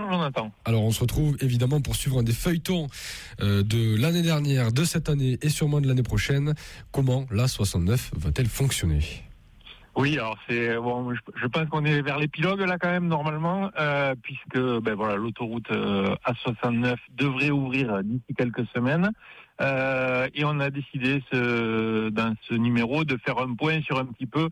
Jonathan. Alors on se retrouve évidemment pour suivre un des feuilletons de l'année dernière, de cette année et sûrement de l'année prochaine. Comment la 69 va-t-elle fonctionner ? Oui, alors je pense qu'on est vers l'épilogue là quand même normalement, puisque l'autoroute A69 devrait ouvrir d'ici quelques semaines, et on a décidé dans ce numéro de faire un point sur un petit peu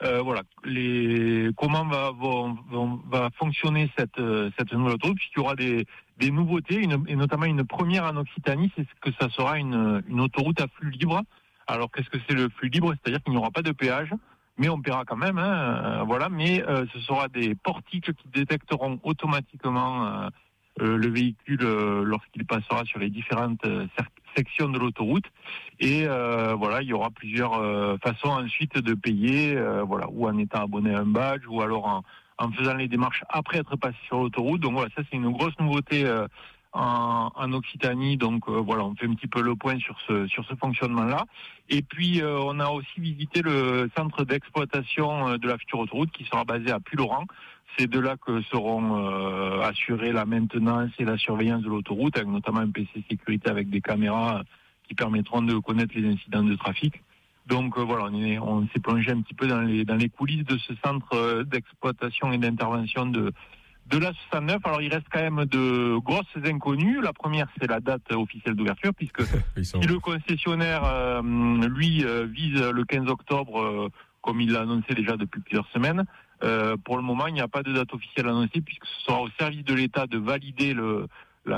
comment va fonctionner cette nouvelle autoroute, puisqu'il y aura des nouveautés, et notamment une première en Occitanie, c'est que ça sera une autoroute à flux libre. Alors qu'est-ce que c'est le flux libre ? C'est-à-dire qu'il n'y aura pas de péage, mais on paiera quand même, mais ce sera des portiques qui détecteront automatiquement le véhicule lorsqu'il passera sur les différentes sections de l'autoroute, et il y aura plusieurs façons ensuite de payer, ou en étant abonné à un badge, ou alors en faisant les démarches après être passé sur l'autoroute. Donc voilà, ça c'est une grosse nouveauté en Occitanie, donc on fait un petit peu le point sur ce fonctionnement-là. Et puis on a aussi visité le centre d'exploitation de la future autoroute qui sera basé à Puylaurens. C'est de là que seront assurées la maintenance et la surveillance de l'autoroute, avec notamment un PC sécurité avec des caméras qui permettront de connaître les incidents de trafic. Donc on s'est plongé un petit peu dans les coulisses de ce centre d'exploitation et d'intervention de la 69. Alors il reste quand même de grosses inconnues. La première, c'est la date officielle d'ouverture, puisque si le concessionnaire vise le 15 octobre comme il l'a annoncé déjà depuis plusieurs semaines, pour le moment il n'y a pas de date officielle annoncée, puisque ce sera au service de l'État de valider le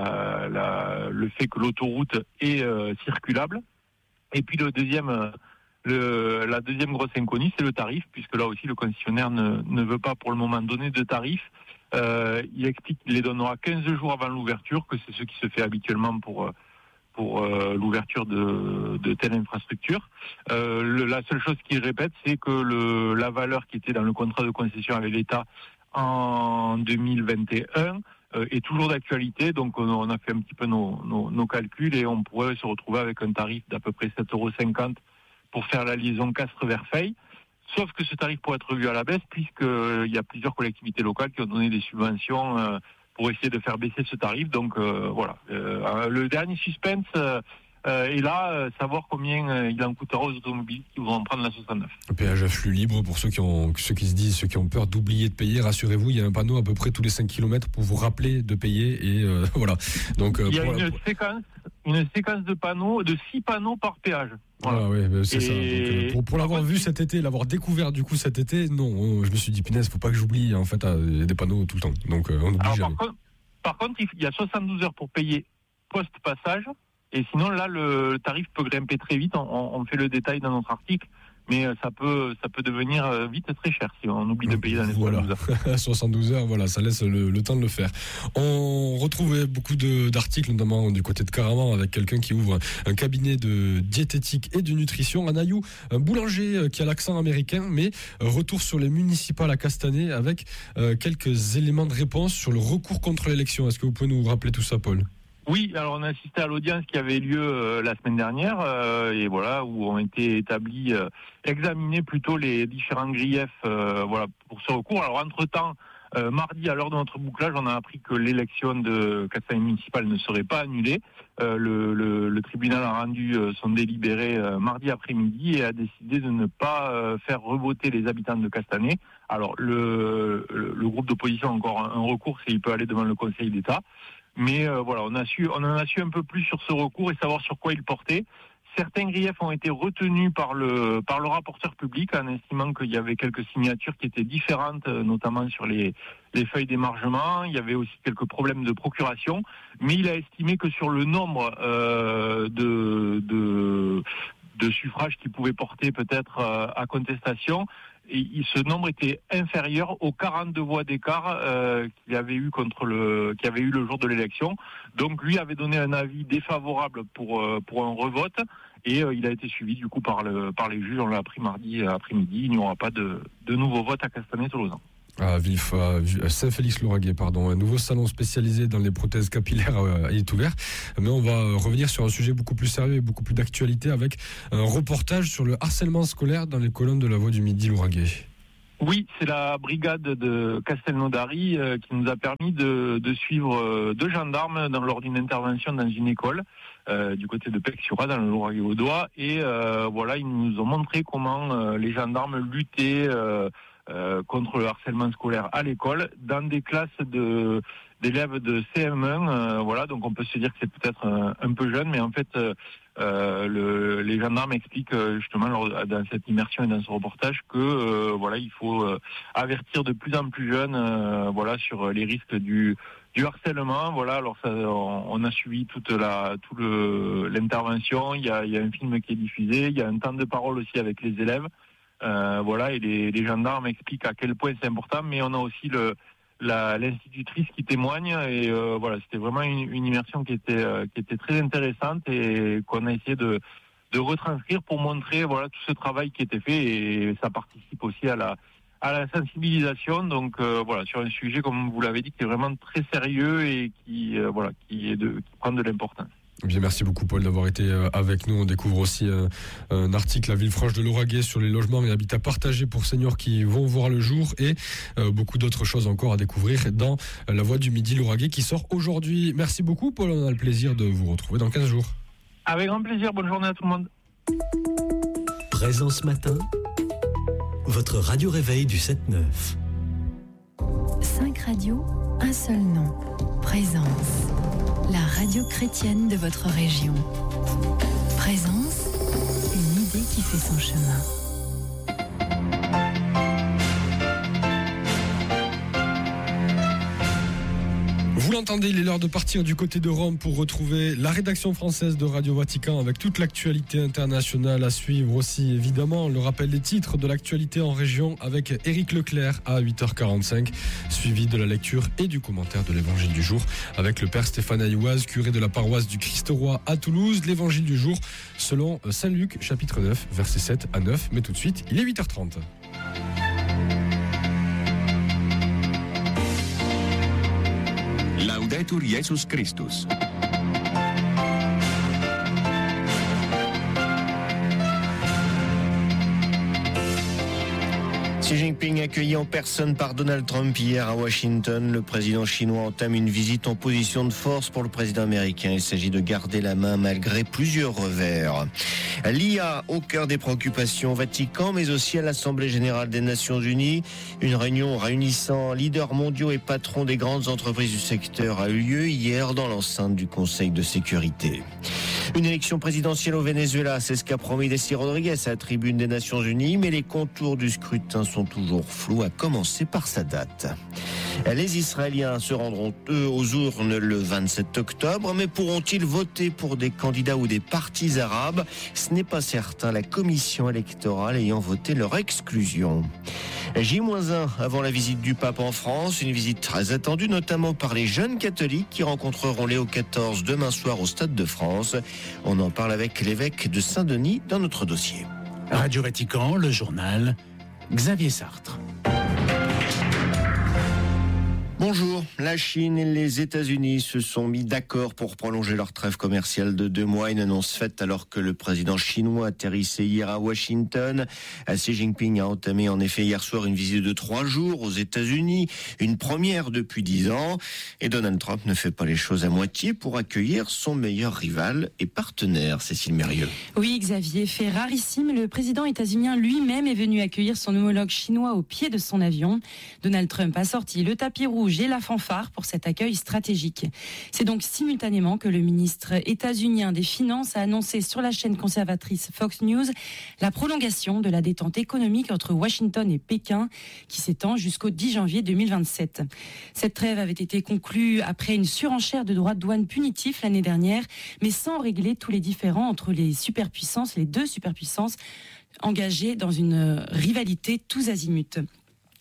fait que l'autoroute est circulable. Et puis la deuxième grosse inconnue, c'est le tarif, puisque là aussi le concessionnaire ne veut pas pour le moment donner de tarif. Il explique qu'il les donnera 15 jours avant l'ouverture, que c'est ce qui se fait habituellement pour l'ouverture de telle infrastructure. La seule chose qu'il répète, c'est que la valeur qui était dans le contrat de concession avec l'État en 2021 est toujours d'actualité. Donc on a fait un petit peu nos calculs, et on pourrait se retrouver avec un tarif d'à peu près 7,50 € pour faire la liaison Castres-Verfeil. Sauf que ce tarif pourrait être revu à la baisse, puisqu'il y a plusieurs collectivités locales qui ont donné des subventions pour essayer de faire baisser ce tarif. Donc le dernier suspense est là, savoir combien il en coûtera aux automobilistes qui vont prendre la 69. Le péage à flux libre, pour ceux qui ont peur d'oublier de payer, rassurez-vous, il y a un panneau à peu près tous les 5 km pour vous rappeler de payer, et voilà. Donc il y a une séquence de panneaux, de 6 panneaux par péage. Voilà. Ah oui, c'est ça. Donc, pour l'avoir vu cet été, l'avoir découvert du coup cet été, je me suis dit, punaise, faut pas que j'oublie. En fait, il y a des panneaux tout le temps. Donc on oublie jamais. Par contre, il y a 72 heures pour payer post-passage. Et sinon, là, le tarif peut grimper très vite. On fait le détail dans notre article. Mais ça peut devenir vite très cher si on oublie de payer dans les 72 heures. 72 heures, voilà, ça laisse le temps de le faire. On retrouvait beaucoup d'articles, notamment du côté de Caraman, avec quelqu'un qui ouvre un cabinet de diététique et de nutrition. Anayou, un boulanger qui a l'accent américain, mais retour sur les municipales à Castanet avec quelques éléments de réponse sur le recours contre l'élection. Est-ce que vous pouvez nous rappeler tout ça, Paul ? Oui, alors on a assisté à l'audience qui avait lieu la semaine dernière, et voilà, où ont été examinés plutôt les différents griefs pour ce recours. Alors entre-temps, mardi, à l'heure de notre bouclage, on a appris que l'élection de Castanet municipale ne serait pas annulée. Le tribunal a rendu son délibéré mardi après-midi et a décidé de ne pas faire revoter les habitants de Castanet. Alors le groupe d'opposition a encore un recours, s'il peut aller devant le Conseil d'État. Mais on en a su un peu plus sur ce recours et savoir sur quoi il portait. Certains griefs ont été retenus par le rapporteur public en estimant qu'il y avait quelques signatures qui étaient différentes, notamment sur les feuilles d'émargement. Il y avait aussi quelques problèmes de procuration, mais il a estimé que sur le nombre de suffrages qui pouvaient porter peut-être à contestation, et ce nombre était inférieur aux 42 voix d'écart qu'il avait eu le jour de l'élection. Donc lui avait donné un avis défavorable pour un revote, et il a été suivi du coup par les juges. On l'a appris mardi après-midi. Il n'y aura pas de nouveau vote à Castanet-Tolosan. À Saint-Félix-Lauragais, un nouveau salon spécialisé dans les prothèses capillaires est ouvert. Mais on va revenir sur un sujet beaucoup plus sérieux et beaucoup plus d'actualité avec un reportage sur le harcèlement scolaire dans les colonnes de la Voix du Midi Lauragais. Oui, c'est la brigade de Castelnaudary qui nous a permis de suivre 2 gendarmes lors d'une intervention dans une école du côté de Pec-sur-Roi, dans le Lauragais-Vaudois. Et voilà, ils nous ont montré comment les gendarmes luttaient contre le harcèlement scolaire à l'école dans des classes d'élèves de CM1. Voilà, donc on peut se dire que c'est peut-être un peu jeune, mais en fait les gendarmes expliquent justement dans cette immersion et dans ce reportage que voilà, il faut avertir de plus en plus jeunes voilà, sur les risques du harcèlement. Voilà, alors ça, on a suivi toute l'intervention. Il y a un film qui est diffusé, il y a un temps de parole aussi avec les élèves. Voilà, et les gendarmes expliquent à quel point c'est important, mais on a aussi l'institutrice qui témoigne, et voilà, c'était vraiment une immersion qui était très intéressante et qu'on a essayé de retranscrire pour montrer voilà tout ce travail qui était fait, et ça participe aussi à la sensibilisation. Donc voilà, sur un sujet, comme vous l'avez dit, qui est vraiment très sérieux et qui prend de l'importance. Bien, merci beaucoup Paul d'avoir été avec nous. On découvre aussi un article à Villefranche de Lauragais sur les logements et habitats partagés pour seniors qui vont voir le jour, et beaucoup d'autres choses encore à découvrir dans La Voix du Midi Lauragais qui sort aujourd'hui. Merci beaucoup Paul, on a le plaisir de vous retrouver dans 15 jours. Avec grand plaisir, bonne journée à tout le monde. Présence Matin, votre radio réveil du 7-9. 5 radios, un seul nom. Présence. La radio chrétienne de votre région. Présence, une idée qui fait son chemin. Vous l'entendez, il est l'heure de partir du côté de Rome pour retrouver la rédaction française de Radio Vatican avec toute l'actualité internationale à suivre aussi, évidemment. Le rappel des titres de l'actualité en région avec Éric Leclerc à 8h45, suivi de la lecture et du commentaire de l'évangile du jour avec le père Stéphane Aïouaz, curé de la paroisse du Christ-Roi à Toulouse. L'évangile du jour selon Saint Luc, chapitre 9, versets 7 à 9. Mais tout de suite, il est 8h30. Laudetur Jesus Christus. Xi Jinping accueilli en personne par Donald Trump hier à Washington. Le président chinois entame une visite en position de force pour le président américain. Il s'agit de garder la main malgré plusieurs revers. L'IA au cœur des préoccupations au Vatican, mais aussi à l'Assemblée générale des Nations Unies. Une réunion réunissant leaders mondiaux et patrons des grandes entreprises du secteur a eu lieu hier dans l'enceinte du Conseil de sécurité. Une élection présidentielle au Venezuela, c'est ce qu'a promis Desi Rodriguez à la tribune des Nations Unies, mais les contours du scrutin sont toujours flous, à commencer par sa date. Les Israéliens se rendront, eux, aux urnes le 27 octobre, mais pourront-ils voter pour des candidats ou des partis arabes ? Ce n'est pas certain, la commission électorale ayant voté leur exclusion. J-1 avant la visite du pape en France, une visite très attendue notamment par les jeunes catholiques qui rencontreront Léo XIV demain soir au Stade de France. On en parle avec l'évêque de Saint-Denis dans notre dossier. Radio Vatican, le journal, Xavier Sartre. Bonjour, la Chine et les États-Unis se sont mis d'accord pour prolonger leur trêve commerciale de 2 mois, une annonce faite alors que le président chinois atterrissait hier à Washington. Xi Jinping a entamé en effet hier soir une visite de 3 jours aux États-Unis, une première depuis 10 ans, et Donald Trump ne fait pas les choses à moitié pour accueillir son meilleur rival et partenaire, Cécile Mérieux. Oui, Xavier, fait rarissime, le président états-unien lui-même est venu accueillir son homologue chinois au pied de son avion. Donald Trump a sorti le tapis rouge et la fanfare pour cet accueil stratégique. C'est donc simultanément que le ministre états-unien des Finances a annoncé sur la chaîne conservatrice Fox News la prolongation de la détente économique entre Washington et Pékin qui s'étend jusqu'au 10 janvier 2027. Cette trêve avait été conclue après une surenchère de droits de douane punitifs l'année dernière, mais sans régler tous les différends entre les superpuissances, les deux superpuissances engagées dans une rivalité tous azimuts.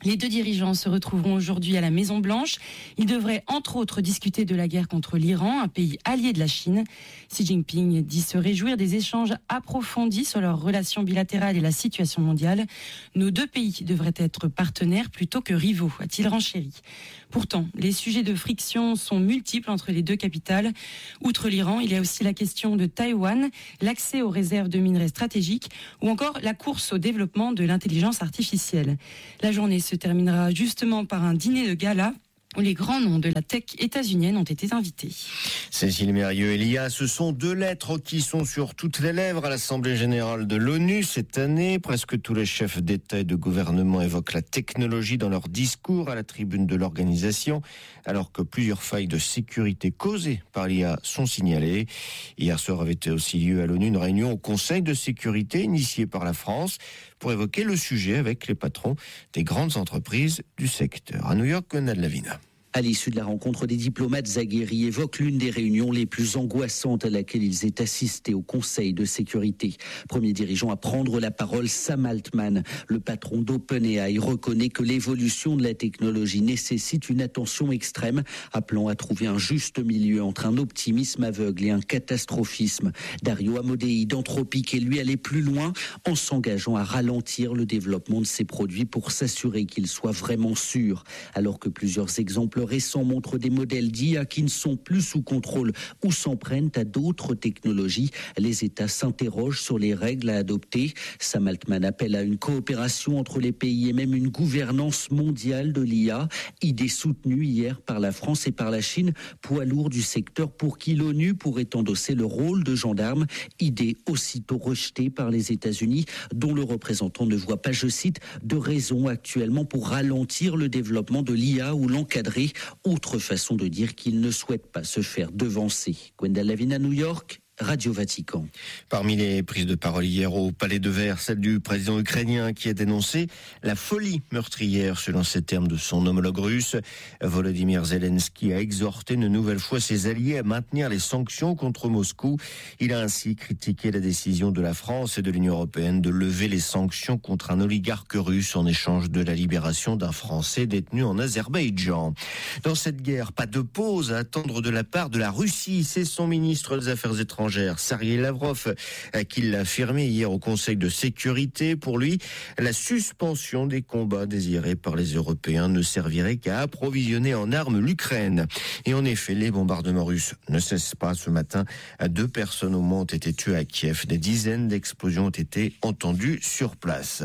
Les deux dirigeants se retrouveront aujourd'hui à la Maison-Blanche. Ils devraient entre autres discuter de la guerre contre l'Iran, un pays allié de la Chine. Xi Jinping dit se réjouir des échanges approfondis sur leurs relations bilatérales et la situation mondiale. Nos deux pays devraient être partenaires plutôt que rivaux, a-t-il renchéri. Pourtant, les sujets de friction sont multiples entre les deux capitales. Outre l'Iran, il y a aussi la question de Taïwan, l'accès aux réserves de minerais stratégiques ou encore la course au développement de l'intelligence artificielle. La journée se terminera justement par un dîner de gala où les grands noms de la tech états-unienne ont été invités. Cécile Mérieux-Elia, ce sont deux lettres qui sont sur toutes les lèvres à l'Assemblée générale de l'ONU cette année. Presque tous les chefs d'État et de gouvernement évoquent la technologie dans leurs discours à la tribune de l'organisation, alors que plusieurs failles de sécurité causées par l'IA sont signalées. Hier soir avait aussi lieu à l'ONU une réunion au Conseil de sécurité initiée par la France pour évoquer le sujet avec les patrons des grandes entreprises du secteur. À New York, Conrad Lavina. À l'issue de la rencontre, des diplomates aguerris évoquent l'une des réunions les plus angoissantes à laquelle ils aient assisté au Conseil de sécurité. Premier dirigeant à prendre la parole, Sam Altman, le patron d'OpenAI, reconnaît que l'évolution de la technologie nécessite une attention extrême, appelant à trouver un juste milieu entre un optimisme aveugle et un catastrophisme. Dario Amodei d'Anthropic est lui allé plus loin en s'engageant à ralentir le développement de ces produits pour s'assurer qu'ils soient vraiment sûrs. Alors que plusieurs exemples récents montrent des modèles d'IA qui ne sont plus sous contrôle ou s'en prennent à d'autres technologies, les États s'interrogent sur les règles à adopter. Sam Altman appelle à une coopération entre les pays et même une gouvernance mondiale de l'IA, idée soutenue hier par la France et par la Chine, poids lourd du secteur pour qui l'ONU pourrait endosser le rôle de gendarme, idée aussitôt rejetée par les États-Unis, dont le représentant ne voit pas, je cite, de raison actuellement pour ralentir le développement de l'IA ou l'encadrer. Autre façon de dire qu'il ne souhaite pas se faire devancer. Gwendal Lavina, New York, Radio Vatican. Parmi les prises de parole hier au Palais de Verre, celle du président ukrainien qui a dénoncé la folie meurtrière, selon ces termes, de son homologue russe. Volodymyr Zelensky a exhorté une nouvelle fois ses alliés à maintenir les sanctions contre Moscou. Il a ainsi critiqué la décision de la France et de l'Union européenne de lever les sanctions contre un oligarque russe en échange de la libération d'un Français détenu en Azerbaïdjan. Dans cette guerre, pas de pause à attendre de la part de la Russie. C'est son ministre des Affaires étrangères, Sergei Lavrov, qui l'a affirmé hier au Conseil de sécurité. Pour lui, la suspension des combats désirés par les Européens ne servirait qu'à approvisionner en armes l'Ukraine. Et en effet, les bombardements russes ne cessent pas. Ce matin, 2 personnes au moins ont été tuées à Kiev. Des dizaines d'explosions ont été entendues sur place.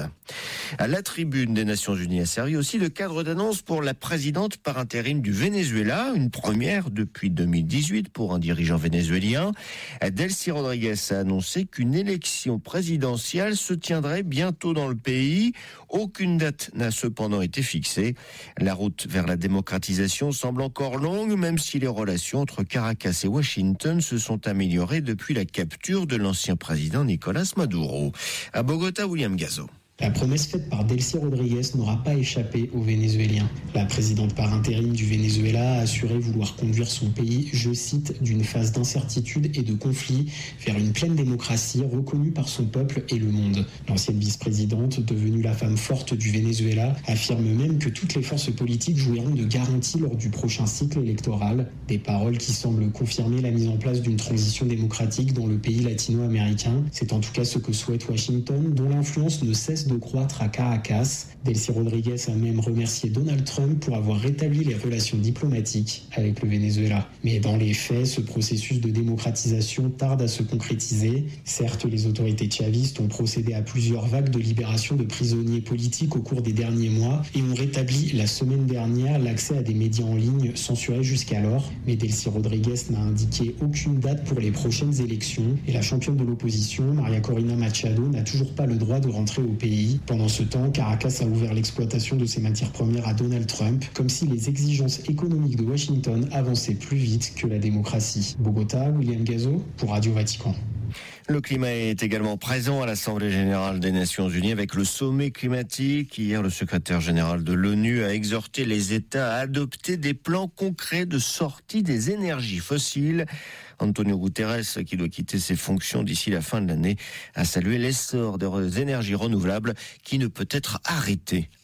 À la tribune des Nations Unies a servi aussi de cadre d'annonce pour la présidente par intérim du Venezuela, une première depuis 2018 pour un dirigeant vénézuélien. Delcy Rodriguez a annoncé qu'une élection présidentielle se tiendrait bientôt dans le pays. Aucune date n'a cependant été fixée. La route vers la démocratisation semble encore longue, même si les relations entre Caracas et Washington se sont améliorées depuis la capture de l'ancien président Nicolas Maduro. À Bogota, William Gazo. La promesse faite par Delcy Rodriguez n'aura pas échappé aux Vénézuéliens. La présidente par intérim du Venezuela a assuré vouloir conduire son pays, je cite, d'une phase d'incertitude et de conflit vers une pleine démocratie reconnue par son peuple et le monde. L'ancienne vice-présidente, devenue la femme forte du Venezuela, affirme même que toutes les forces politiques jouiront de garanties lors du prochain cycle électoral. Des paroles qui semblent confirmer la mise en place d'une transition démocratique dans le pays latino-américain. C'est en tout cas ce que souhaite Washington, dont l'influence ne cesse de croître à Caracas. Delcy Rodriguez a même remercié Donald Trump pour avoir rétabli les relations diplomatiques avec le Venezuela. Mais dans les faits, ce processus de démocratisation tarde à se concrétiser. Certes, les autorités chavistes ont procédé à plusieurs vagues de libération de prisonniers politiques au cours des derniers mois et ont rétabli la semaine dernière l'accès à des médias en ligne censurés jusqu'alors. Mais Delcy Rodriguez n'a indiqué aucune date pour les prochaines élections et la championne de l'opposition, Maria Corina Machado, n'a toujours pas le droit de rentrer au pays. Pendant ce temps, Caracas a ouvert l'exploitation de ses matières premières à Donald Trump, comme si les exigences économiques de Washington avançaient plus vite que la démocratie. Bogota, William Gazo, pour Radio Vatican. Le climat est également présent à l'Assemblée générale des Nations Unies avec le sommet climatique. Hier, le secrétaire général de l'ONU a exhorté les États à adopter des plans concrets de sortie des énergies fossiles. Antonio Guterres, qui doit quitter ses fonctions d'ici la fin de l'année, a salué l'essor des énergies renouvelables qui ne peut être arrêté,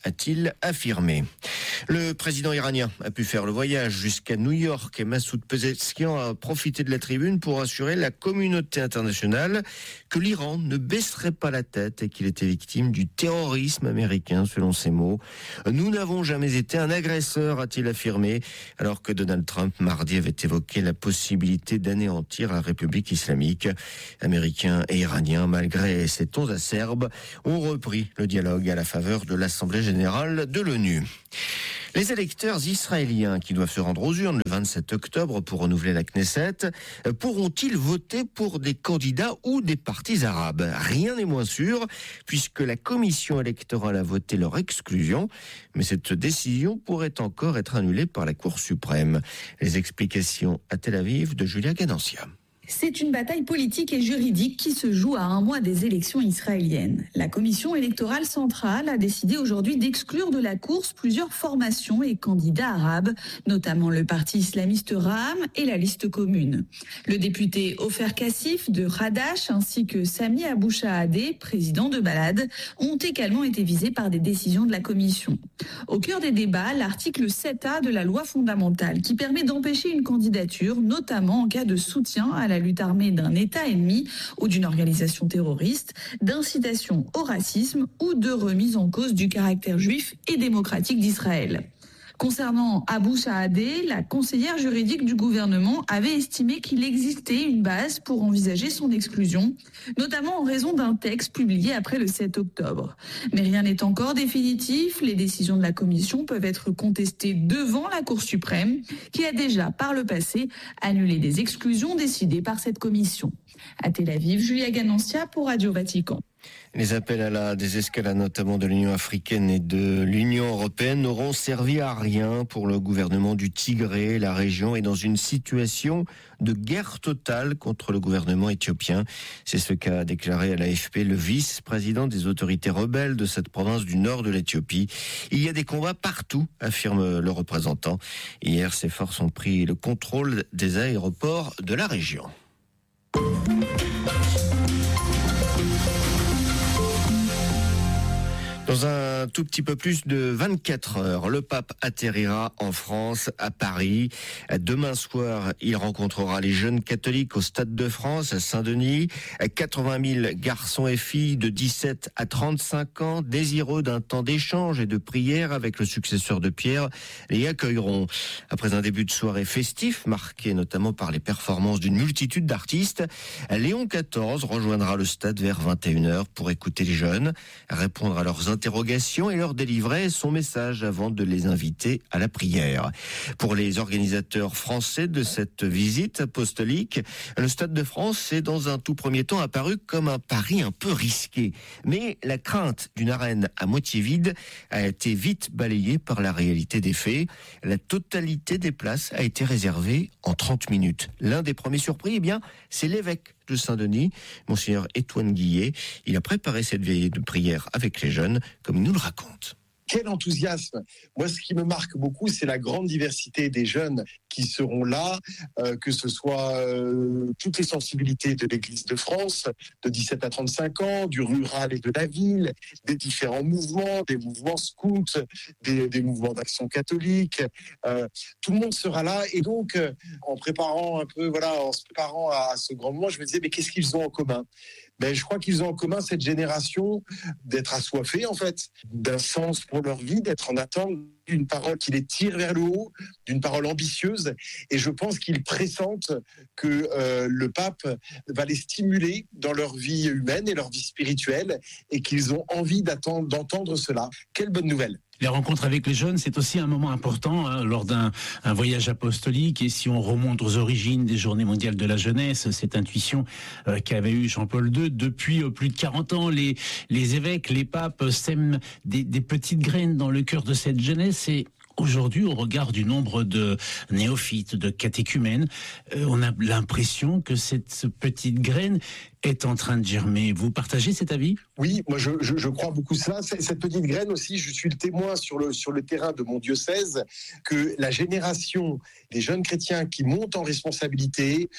a-t-il affirmé. Le président iranien a pu faire le voyage jusqu'à New York et Massoud Pezeshkian a profité de la tribune pour assurer la communauté internationale que l'Iran ne baisserait pas la tête et qu'il était victime du terrorisme américain, selon ses mots. Nous n'avons jamais été un agresseur, a-t-il affirmé, alors que Donald Trump, mardi, avait évoqué la possibilité d'anéantir la République islamique. Américains et Iraniens, malgré ces tons acerbes, ont repris le dialogue à la faveur de l'Assemblée générale de l'ONU. Les électeurs israéliens qui doivent se rendre aux urnes le 27 octobre pour renouveler la Knesset pourront-ils voter pour des candidats ou des partis arabes ? Rien n'est moins sûr puisque la commission électorale a voté leur exclusion, mais cette décision pourrait encore être annulée par la Cour suprême. Les explications à Tel Aviv de Julia Ganancia. C'est une bataille politique et juridique qui se joue à un mois des élections israéliennes. La commission électorale centrale a décidé aujourd'hui d'exclure de la course plusieurs formations et candidats arabes, notamment le parti islamiste Ra'am et la liste commune. Le député Ofer Kassif de Hadash ainsi que Sami Abou Shahadeh, président de Balad, ont également été visés par des décisions de la commission. Au cœur des débats, l'article 7A de la loi fondamentale qui permet d'empêcher une candidature, notamment en cas de soutien à la lutte armée d'un État ennemi ou d'une organisation terroriste, d'incitation au racisme ou de remise en cause du caractère juif et démocratique d'Israël. Concernant Abou Shahadeh, la conseillère juridique du gouvernement avait estimé qu'il existait une base pour envisager son exclusion, notamment en raison d'un texte publié après le 7 octobre. Mais rien n'est encore définitif. Les décisions de la commission peuvent être contestées devant la Cour suprême, qui a déjà, par le passé, annulé des exclusions décidées par cette commission. À Tel Aviv, Julia Ganancia pour Radio Vatican. Les appels à la désescalade, notamment de l'Union africaine et de l'Union européenne, n'auront servi à rien pour le gouvernement du Tigré. La région est dans une situation de guerre totale contre le gouvernement éthiopien. C'est ce qu'a déclaré à l'AFP le vice-président des autorités rebelles de cette province du nord de l'Éthiopie. Il y a des combats partout, affirme le représentant. Hier, ces forces ont pris le contrôle des aéroports de la région. Dans un tout petit peu plus de 24 heures, le pape atterrira en France, à Paris. Demain soir, il rencontrera les jeunes catholiques au Stade de France, à Saint-Denis. 80 000 garçons et filles de 17 à 35 ans, désireux d'un temps d'échange et de prière avec le successeur de Pierre, les accueilleront. Après un début de soirée festif, marqué notamment par les performances d'une multitude d'artistes, Léon XIV rejoindra le stade vers 21h pour écouter les jeunes, répondre à leurs interrogations et leur délivrer son message avant de les inviter à la prière. Pour les organisateurs français de cette visite apostolique, le Stade de France est dans un tout premier temps apparu comme un pari un peu risqué. Mais la crainte d'une arène à moitié vide a été vite balayée par la réalité des faits. La totalité des places a été réservée en 30 minutes. L'un des premiers surpris, c'est l'évêque de Saint-Denis, Monseigneur Étoine Guillet. Il a préparé cette veillée de prière avec les jeunes, comme il nous le raconte. Quel enthousiasme! Moi, ce qui me marque beaucoup, c'est la grande diversité des jeunes qui seront là, que ce soit toutes les sensibilités de l'Église de France, de 17 à 35 ans, du rural et de la ville, des différents mouvements, des mouvements scouts, des mouvements d'action catholique. Tout le monde sera là. Et donc, en se préparant à ce grand moment, je me disais, mais qu'est-ce qu'ils ont en commun? Je crois qu'ils ont en commun cette génération d'être assoiffés, en fait, d'un sens pour leur vie, d'être en attente d'une parole qui les tire vers le haut, d'une parole ambitieuse. Et je pense qu'ils pressentent que le pape va les stimuler dans leur vie humaine et leur vie spirituelle et qu'ils ont envie d'entendre cela. Quelle bonne nouvelle! Les rencontres avec les jeunes, c'est aussi un moment important lors d'un voyage apostolique. Et si on remonte aux origines des Journées mondiales de la jeunesse, cette intuition qu'avait eu Jean-Paul II, depuis plus de 40 ans, les évêques, les papes sèment des petites graines dans le cœur de cette jeunesse. Et aujourd'hui, au regard du nombre de néophytes, de catéchumènes, on a l'impression que cette petite graine est en train de germer. Vous partagez cet avis ? Oui, moi je crois beaucoup cela. Cette petite graine aussi, je suis le témoin sur le terrain de mon diocèse que la génération des jeunes chrétiens qui montent en responsabilité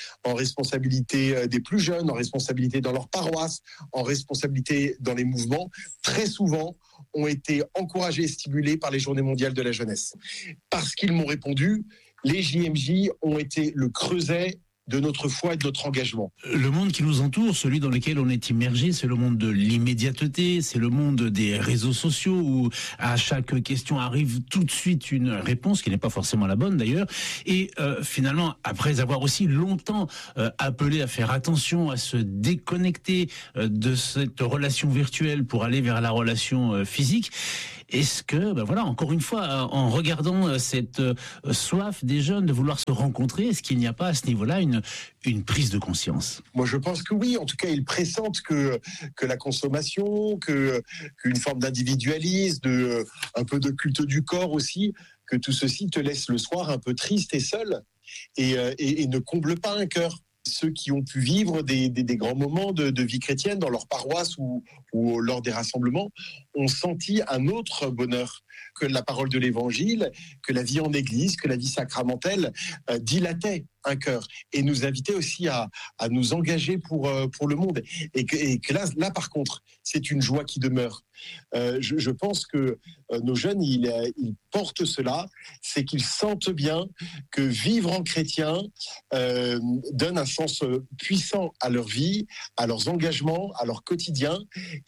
des plus jeunes, en responsabilité dans leur paroisse, en responsabilité dans les mouvements, très souvent ont été encouragés et stimulés par les Journées mondiales de la jeunesse. Parce qu'ils m'ont répondu, les JMJ ont été le creuset de notre foi et de notre engagement. Le monde qui nous entoure, celui dans lequel on est immergé, c'est le monde de l'immédiateté, c'est le monde des réseaux sociaux où à chaque question arrive tout de suite une réponse qui n'est pas forcément la bonne d'ailleurs. Et finalement, après avoir aussi longtemps appelé à faire attention, à se déconnecter de cette relation virtuelle pour aller vers la relation physique, est-ce que, encore une fois, en regardant cette soif des jeunes de vouloir se rencontrer, est-ce qu'il n'y a pas à ce niveau-là une prise de conscience ? Moi, je pense que oui. En tout cas, ils pressentent que la consommation, qu'une forme d'individualisme, un peu de culte du corps aussi, que tout ceci te laisse le soir un peu triste et seul et ne comble pas un cœur. Ceux qui ont pu vivre des grands moments de vie chrétienne dans leur paroisse ou lors des rassemblements ont senti un autre bonheur que la parole de l'Évangile, que la vie en Église, que la vie sacramentelle dilatait un cœur et nous invitait aussi à nous engager pour le monde. Et que là, par contre, c'est une joie qui demeure. Je pense que nos jeunes, ils portent cela, c'est qu'ils sentent bien que vivre en chrétien donne un sens puissant à leur vie, à leurs engagements, à leur quotidien,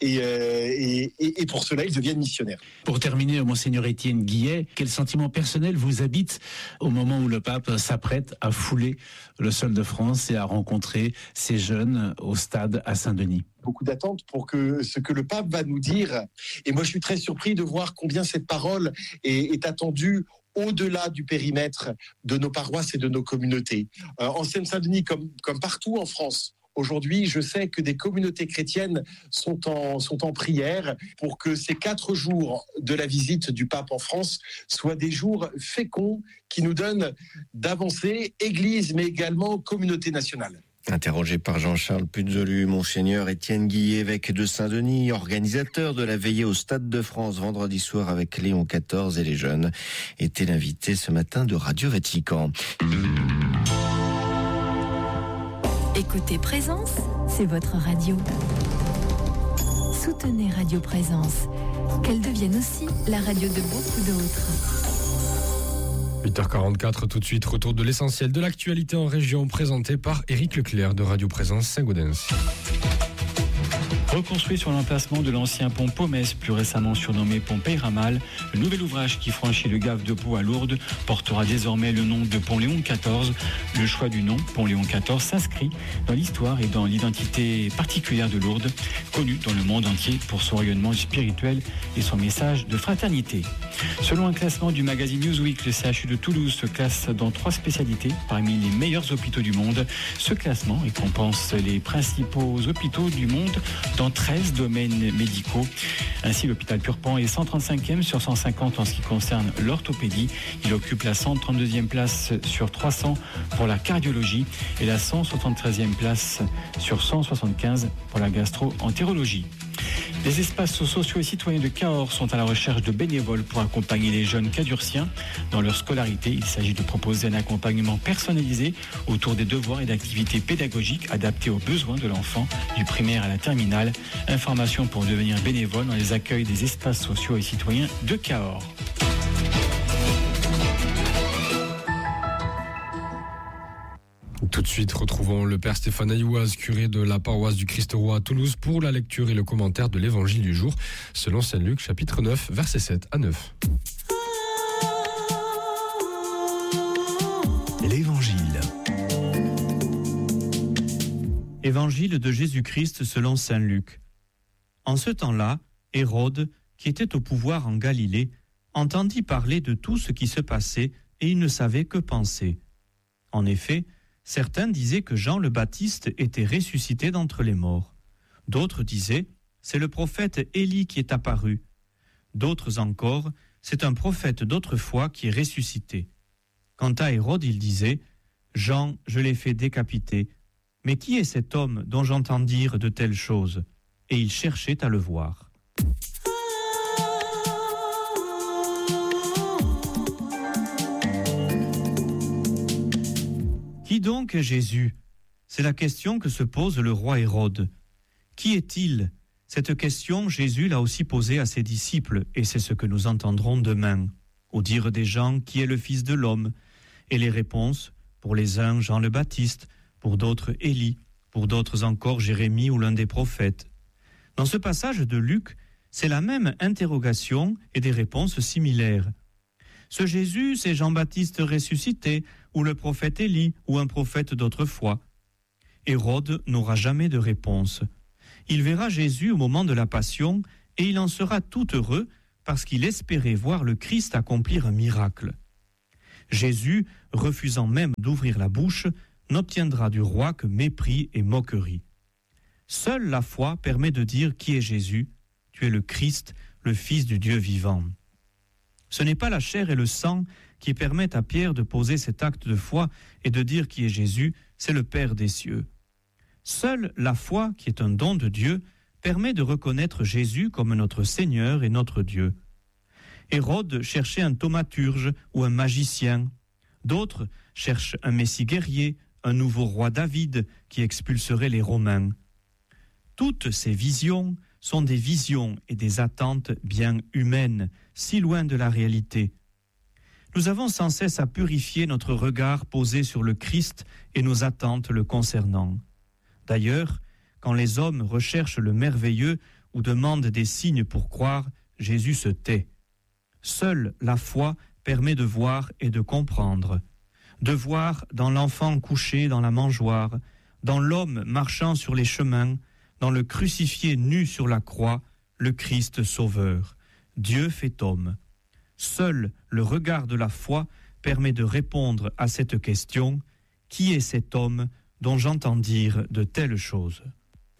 et pour cela, ils deviennent missionnaires. Pour terminer, Monseigneur Étienne Guillet, quel sentiment personnel vous habite au moment où le pape s'apprête à fouler le sol de France et à rencontrer ces jeunes au stade à Saint-Denis ? Beaucoup d'attentes pour que ce que le pape va nous dire. Et moi, je suis très surpris de voir combien cette parole est attendue au-delà du périmètre de nos paroisses et de nos communautés. En Seine-Saint-Denis, comme partout en France, aujourd'hui, je sais que des communautés chrétiennes sont en prière pour que ces 4 jours de la visite du pape en France soient des jours féconds qui nous donnent d'avancer, Église, mais également communauté nationale. Interrogé par Jean-Charles Puzolu, Monseigneur Étienne Guillet, évêque de Saint-Denis, organisateur de la veillée au Stade de France vendredi soir avec Léon XIV et les jeunes, était l'invité ce matin de Radio Vatican. Écoutez Présence, c'est votre radio. Soutenez Radio Présence, qu'elle devienne aussi la radio de beaucoup d'autres. 8h44, tout de suite, retour de l'essentiel de l'actualité en région, présenté par Éric Leclerc de Radio Présence Saint-Gaudens. Reconstruit sur l'emplacement de l'ancien pont Pomès, plus récemment surnommé pont Peyramal, le nouvel ouvrage qui franchit le Gave de Pau à Lourdes portera désormais le nom de pont Léon XIV. Le choix du nom, pont Léon XIV, s'inscrit dans l'histoire et dans l'identité particulière de Lourdes, connue dans le monde entier pour son rayonnement spirituel et son message de fraternité. Selon un classement du magazine Newsweek, le CHU de Toulouse se classe dans 3 spécialités parmi les meilleurs hôpitaux du monde. Ce classement récompense les principaux hôpitaux du monde dans 13 domaines médicaux. Ainsi, l'hôpital Purpan est 135e sur 150 en ce qui concerne l'orthopédie. Il occupe la 132e place sur 300 pour la cardiologie et la 173e place sur 175 pour la gastro-entérologie. Les espaces sociaux et citoyens de Cahors sont à la recherche de bénévoles pour accompagner les jeunes cadurciens dans leur scolarité. Il s'agit de proposer un accompagnement personnalisé autour des devoirs et d'activités pédagogiques adaptés aux besoins de l'enfant du primaire à la terminale. Information pour devenir bénévole dans les accueils des espaces sociaux et citoyens de Cahors. Tout de suite, retrouvons le Père Stéphane Aïouaz, curé de la paroisse du Christ-Roi à Toulouse, pour la lecture et le commentaire de l'Évangile du jour, selon Saint Luc, chapitre 9, versets 7 à 9. L'Évangile. Évangile de Jésus-Christ selon Saint Luc. En ce temps-là, Hérode, qui était au pouvoir en Galilée, entendit parler de tout ce qui se passait et il ne savait que penser. En effet, certains disaient que Jean le Baptiste était ressuscité d'entre les morts. D'autres disaient, c'est le prophète Élie qui est apparu. D'autres encore, c'est un prophète d'autrefois qui est ressuscité. Quant à Hérode, il disait, Jean, je l'ai fait décapiter. Mais qui est cet homme dont j'entends dire de telles choses ? Et il cherchait à le voir. Qui donc est Jésus ? C'est la question que se pose le roi Hérode. Qui est-il ? Cette question, Jésus l'a aussi posée à ses disciples, et c'est ce que nous entendrons demain. Au dire des gens, qui est le Fils de l'homme ? Et les réponses, pour les uns, Jean le Baptiste, pour d'autres, Élie, pour d'autres encore, Jérémie ou l'un des prophètes. Dans ce passage de Luc, c'est la même interrogation et des réponses similaires. Ce Jésus, c'est Jean-Baptiste ressuscité, ou le prophète Élie, ou un prophète d'autrefois. Hérode n'aura jamais de réponse. Il verra Jésus au moment de la Passion, et il en sera tout heureux, parce qu'il espérait voir le Christ accomplir un miracle. Jésus, refusant même d'ouvrir la bouche, n'obtiendra du roi que mépris et moquerie. Seule la foi permet de dire qui est Jésus. Tu es le Christ, le Fils du Dieu vivant. Ce n'est pas la chair et le sang qui permettent à Pierre de poser cet acte de foi et de dire qui est Jésus, c'est le Père des cieux. Seule la foi, qui est un don de Dieu, permet de reconnaître Jésus comme notre Seigneur et notre Dieu. Hérode cherchait un thaumaturge ou un magicien. D'autres cherchent un Messie guerrier, un nouveau roi David qui expulserait les Romains. Toutes ces visions sont des visions et des attentes bien humaines, si loin de la réalité. Nous avons sans cesse à purifier notre regard posé sur le Christ et nos attentes le concernant. D'ailleurs, quand les hommes recherchent le merveilleux ou demandent des signes pour croire, Jésus se tait. Seule la foi permet de voir et de comprendre. De voir dans l'enfant couché dans la mangeoire, dans l'homme marchant sur les chemins, dans le crucifié nu sur la croix, le Christ sauveur. Dieu fait homme. Seul le regard de la foi permet de répondre à cette question : qui est cet homme dont j'entends dire de telles choses ?